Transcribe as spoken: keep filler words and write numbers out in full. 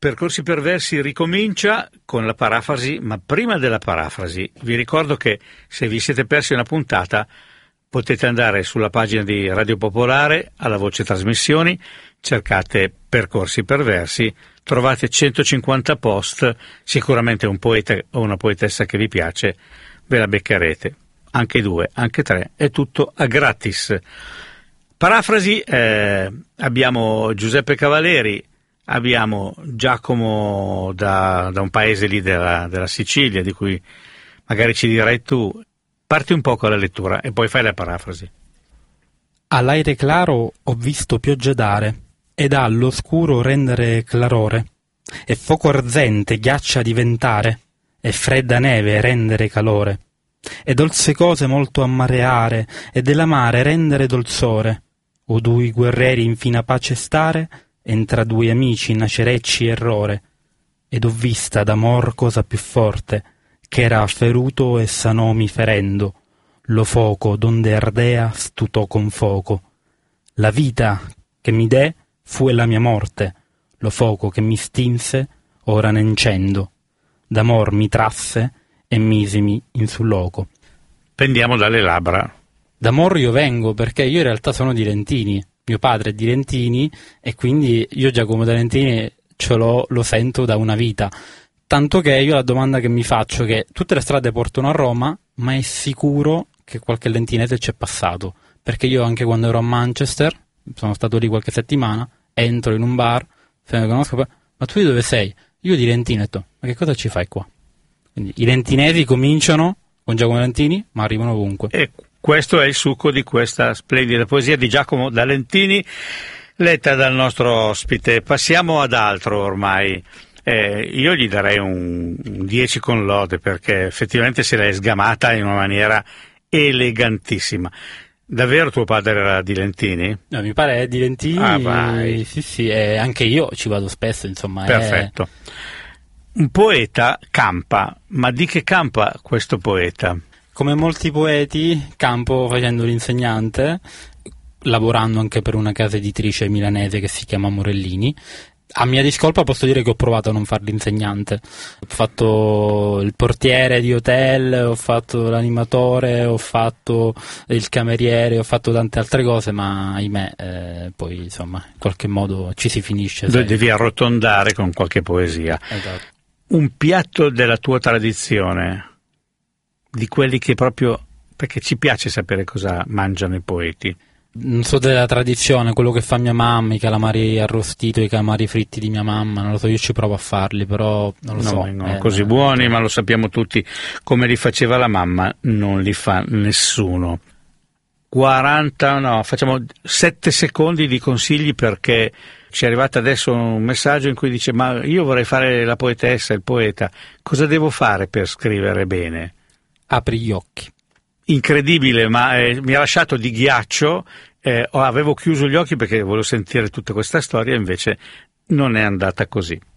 Percorsi Perversi ricomincia con la parafrasi, ma prima della parafrasi vi ricordo che se vi siete persi una puntata potete andare sulla pagina di Radio Popolare, alla voce trasmissioni, cercate Percorsi Perversi, trovate centocinquanta post, sicuramente un poeta o una poetessa che vi piace, ve la beccherete, anche due, anche tre, è tutto a gratis. Parafrasi, eh, abbiamo Giuseppe Cavaleri, abbiamo Giacomo da, da un paese lì della, della Sicilia, di cui magari ci dirai tu. Parti un po' con la lettura e poi fai la parafrasi. All'aire claro ho visto pioggia dare, ed all'oscuro rendere clarore, e fuoco arzente ghiaccia diventare, e fredda neve rendere calore, e dolce cose molto ammareare, e dell'amare rendere dolzore, o due guerrieri in fina pace stare, entra due amici nacerecci errore, ed ho vista d'amor cosa più forte, ch'era feruto e sanomi ferendo, lo foco donde ardea stutò con foco. La vita che mi dè fu la mia morte, lo foco che mi stinse ora n'encendo, d'amor mi trasse e misimi in sul loco. Pendiamo dalle labbra. D'amor io vengo perché io in realtà sono di Lentini, mio padre è di Lentini e quindi io Giacomo da Lentini ce l'ho, lo sento da una vita. Tanto che io la domanda che mi faccio è che tutte le strade portano a Roma, ma è sicuro che qualche lentinese c'è passato? Perché io anche quando ero a Manchester, sono stato lì qualche settimana, entro in un bar, se ne conosco, ma tu di dove sei? Io di Lentino, e detto, ma che cosa ci fai qua? Quindi i lentinesi cominciano con Giacomo Lentini, ma arrivano ovunque. E questo è il succo di questa splendida poesia di Giacomo da Lentini, letta dal nostro ospite. Passiamo ad altro ormai. Eh, io gli darei un, un dieci con lode perché effettivamente se l'è sgamata in una maniera elegantissima. Davvero tuo padre era di Lentini? No, mi pare è di Lentini. Ah, vai. Sì, sì, e anche io ci vado spesso, insomma. Perfetto. È... Un poeta campa, ma di che campa questo poeta? Come molti poeti, campo facendo l'insegnante, lavorando anche per una casa editrice milanese che si chiama Morellini. A mia discolpa posso dire che ho provato a non fare l'insegnante, ho fatto il portiere di hotel, ho fatto l'animatore, ho fatto il cameriere, ho fatto tante altre cose, ma ahimè eh, poi insomma in qualche modo ci si finisce. Sai. Devi arrotondare con qualche poesia. Esatto. Un piatto della tua tradizione, di quelli che proprio, perché ci piace sapere cosa mangiano i poeti. Non so della tradizione, quello che fa mia mamma, i calamari arrostiti, i calamari fritti di mia mamma, non lo so, io ci provo a farli, però non lo no, so. Non eh, così no, buoni, no. Ma lo sappiamo tutti, come li faceva la mamma, non li fa nessuno. quaranta, no, facciamo sette secondi di consigli perché ci è arrivato adesso un messaggio in cui dice ma io vorrei fare la poetessa, il poeta, cosa devo fare per scrivere bene? Apri gli occhi. Incredibile, ma eh, mi ha lasciato di ghiaccio, eh, avevo chiuso gli occhi perché volevo sentire tutta questa storia, invece non è andata così.